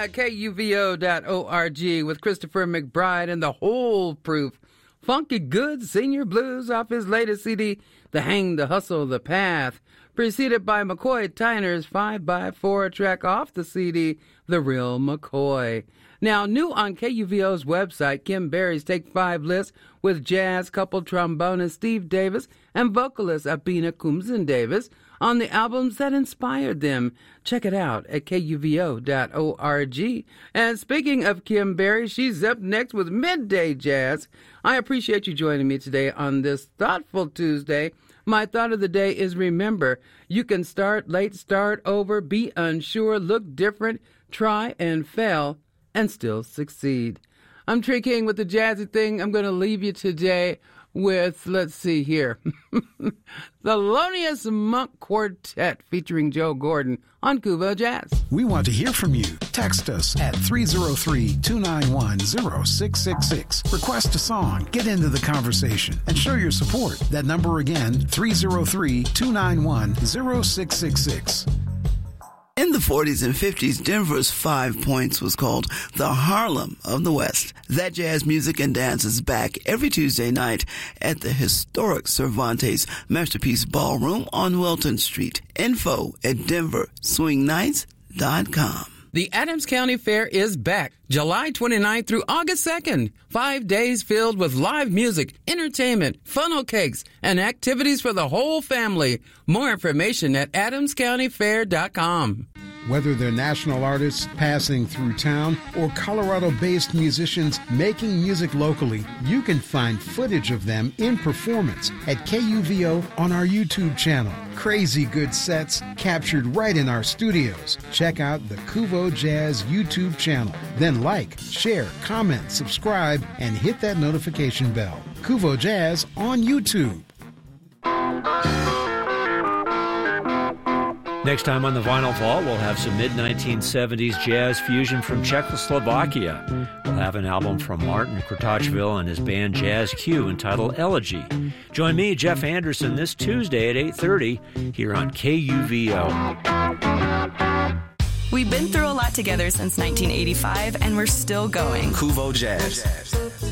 at KUVO.org with Christopher McBride and the Whole Proof Funky Good Senior Blues off his latest CD, The Hang, the Hustle, the Path, preceded by McCoy Tyner's 5x4 track off the CD, The Real McCoy. Now, new on KUVO's website, Kim Berry's Take 5 list with jazz couple trombonist Steve Davis and vocalist Abina Kumzin Davis on the albums that inspired them. Check it out at KUVO.org. And speaking of Kim Berry, she's up next with Midday Jazz. I appreciate you joining me today on this Thoughtful Tuesday. My thought of the day is remember, you can start late, start over, be unsure, look different, try and fail, and still succeed. I'm Trey King with the Jazzy Thing. I'm going to leave you today with, let's see here, the Thelonious Monk Quartet featuring Joe Gordon on Kuvo Jazz. We want to hear from you. Text us at 303-291-0666. Request a song, get into the conversation, and show your support. That number again, 303-291-0666. In the 40s and 50s, Denver's 5 Points was called the Harlem of the West. That jazz music and dance is back every Tuesday night at the historic Cervantes Masterpiece Ballroom on Welton Street. Info at denverswingnights.com. The Adams County Fair is back, July 29th through August 2nd. 5 days filled with live music, entertainment, funnel cakes, and activities for the whole family. More information at adamscountyfair.com. Whether they're national artists passing through town or Colorado-based musicians making music locally, you can find footage of them in performance at KUVO on our YouTube channel. Crazy good sets captured right in our studios. Check out the Kuvo Jazz YouTube channel. Then like, share, comment, subscribe, and hit that notification bell. Kuvo Jazz on YouTube. Next time on the Vinyl Vault, we'll have some mid-1970s jazz fusion from Czechoslovakia. We'll have an album from Martin Kratochvil and his band Jazz Q entitled Elegy. Join me, Jeff Anderson, this Tuesday at 8:30 here on KUVO. We've been through a lot together since 1985, and we're still going. Kuvo Jazz.